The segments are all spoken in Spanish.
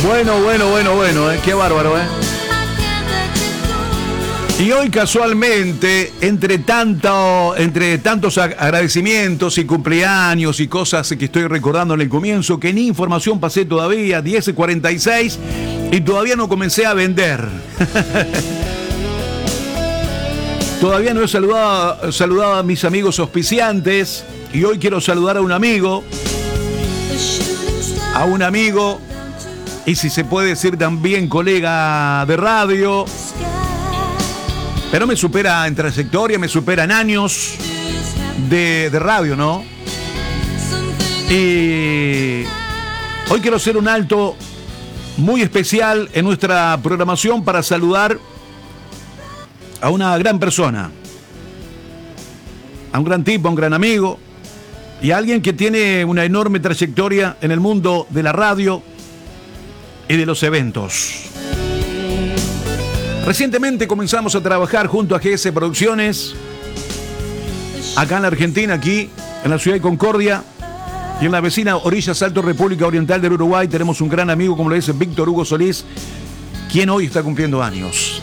Bueno, qué bárbaro, Y hoy casualmente, entre tantos agradecimientos y cumpleaños y cosas que estoy recordando en el comienzo, que ni información pasé todavía, 10:46, y todavía no comencé a vender. Todavía no he saludado a mis amigos auspiciantes, y hoy quiero saludar a un amigo, y si se puede decir también colega de radio, pero me supera en trayectoria, me supera en años de radio, ¿no? Y hoy quiero hacer un alto muy especial en nuestra programación para saludar a una gran persona, a un gran tipo, a un gran amigo y a alguien que tiene una enorme trayectoria en el mundo de la radio y de los eventos. Recientemente comenzamos a trabajar junto a GS Producciones, acá en la Argentina, aquí en la ciudad de Concordia, y en la vecina orilla Salto, República Oriental del Uruguay, tenemos un gran amigo, como lo dice Víctor Hugo Solís, quien hoy está cumpliendo años.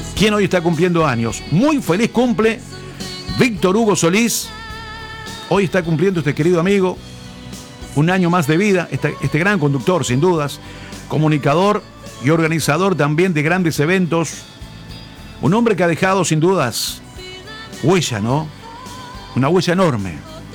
Muy feliz cumple, Víctor Hugo Solís. Hoy está cumpliendo este querido amigo un año más de vida, este gran conductor, sin dudas, comunicador y organizador también de grandes eventos. Un hombre que ha dejado, sin dudas, huella, ¿no? Una huella enorme,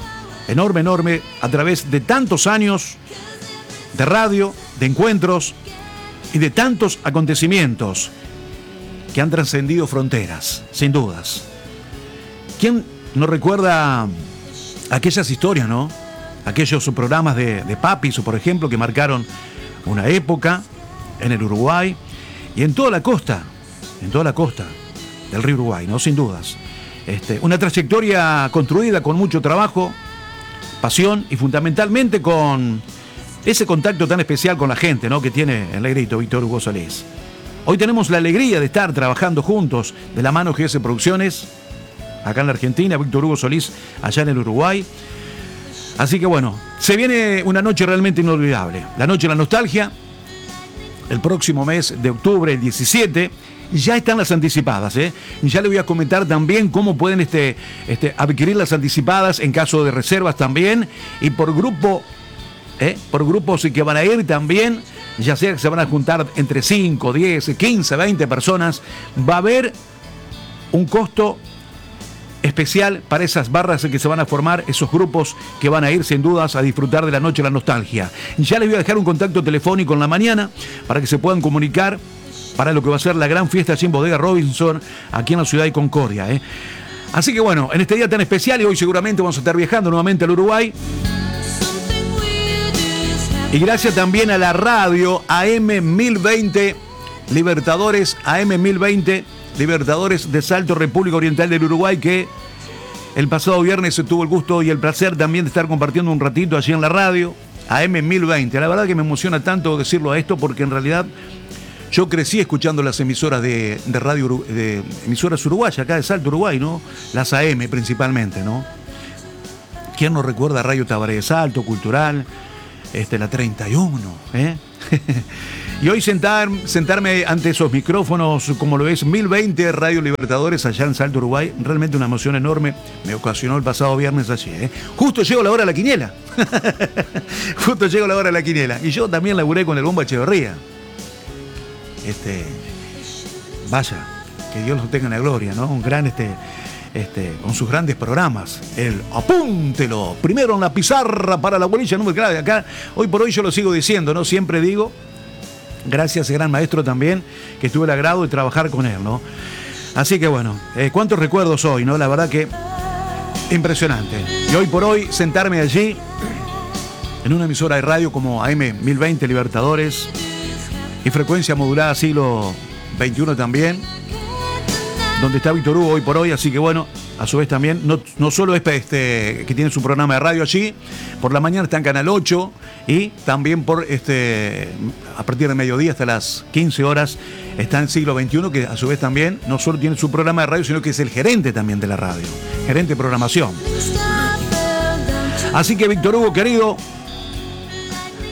a través de tantos años de radio, de encuentros y de tantos acontecimientos que han trascendido fronteras, sin dudas. ¿Quién no recuerda aquellas historias, ¿no? Aquellos programas de Papis, por ejemplo, que marcaron una época en el Uruguay y en toda la costa del río Uruguay, ¿no? Sin dudas. Una trayectoria construida con mucho trabajo, pasión y fundamentalmente con ese contacto tan especial con la gente, ¿no? Que tiene el negrito Víctor Hugo Solís. Hoy tenemos la alegría de estar trabajando juntos de la mano GS Producciones, acá en la Argentina, Víctor Hugo Solís allá en el Uruguay. Así que bueno, se viene una noche realmente inolvidable, la noche de la nostalgia. El próximo mes de octubre, el 17, ya están las anticipadas, Ya les voy a comentar también cómo pueden adquirir las anticipadas en caso de reservas también. Y por grupos que van a ir también, ya sea que se van a juntar entre 5, 10, 15, 20 personas, va a haber un costo especial para esas barras que se van a formar, esos grupos que van a ir sin dudas a disfrutar de la noche de la nostalgia. Ya les voy a dejar un contacto telefónico en la mañana para que se puedan comunicar para lo que va a ser la gran fiesta allí en Bodega Robinson, aquí en la ciudad de Concordia. Así que bueno, en este día tan especial, y hoy seguramente vamos a estar viajando nuevamente al Uruguay. Y gracias también a la radio AM1020 Libertadores, AM1020 Libertadores de Salto, República Oriental del Uruguay, que el pasado viernes se tuvo el gusto y el placer también de estar compartiendo un ratito allí en la radio, AM1020. La verdad que me emociona tanto decirlo a esto, porque en realidad yo crecí escuchando las emisoras de radio, de emisoras uruguayas, acá de Salto, Uruguay, ¿no? Las AM principalmente, ¿no? ¿Quién no recuerda Radio Tabaré de Salto, Cultural, la 31, Y hoy sentarme ante esos micrófonos, como lo es 1020 Radio Libertadores allá en Salto, Uruguay, realmente una emoción enorme me ocasionó el pasado viernes allí. Justo llegó la hora de la quiniela. Y yo también laburé con el Bomba Echeverría. Vaya, que Dios lo tenga en la gloria, ¿no? Un gran, con sus grandes programas. El apúntelo, primero en la pizarra para la bolilla número grave. Acá, hoy por hoy yo lo sigo diciendo, ¿no? Siempre digo, gracias a ese gran maestro también, que tuve el agrado de trabajar con él, ¿no? Así que bueno, cuántos recuerdos hoy, ¿no? La verdad que impresionante. Y hoy por hoy sentarme allí, en una emisora de radio como AM1020 Libertadores, y frecuencia modulada siglo XXI también, donde está Víctor Hugo hoy por hoy. Así que bueno, a su vez también, no solo que tiene su programa de radio allí, por la mañana está en Canal 8, y también a partir del mediodía hasta las 15 horas está en siglo XXI, que a su vez también no solo tiene su programa de radio, sino que es el gerente también de la radio, gerente de programación. Así que Víctor Hugo, querido,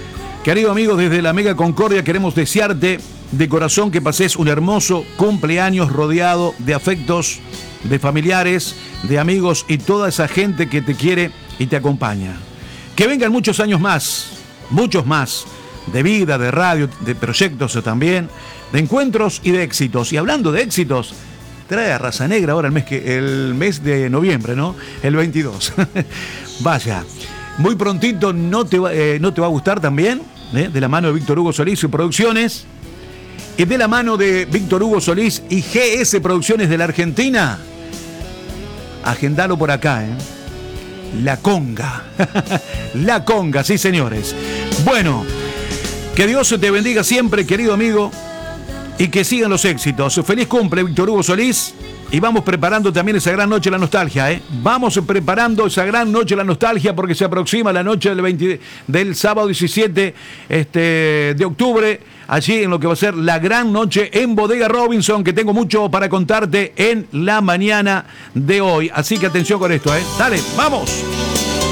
Querido amigo, desde la Mega Concordia queremos desearte de corazón que pases un hermoso cumpleaños rodeado de afectos, de familiares, de amigos y toda esa gente que te quiere y te acompaña. Que vengan muchos años más, muchos más, de vida, de radio, de proyectos también, de encuentros y de éxitos. Y hablando de éxitos, trae a Raza Negra ahora el mes de noviembre, ¿no? El 22. Vaya, muy prontito no te va a gustar también, de la mano de Víctor Hugo Solís y Producciones, y de la mano de Víctor Hugo Solís y GS Producciones de la Argentina. Agendalo por acá, La Conga. La Conga, sí señores. Bueno, que Dios te bendiga siempre, querido amigo, y que sigan los éxitos. Feliz cumple, Víctor Hugo Solís. Y vamos preparando también esa gran noche de la nostalgia, Vamos preparando esa gran noche de la nostalgia porque se aproxima la noche del sábado 17 de octubre, allí en lo que va a ser la gran noche en Bodega Robinson, que tengo mucho para contarte en la mañana de hoy. Así que atención con esto, Dale, vamos.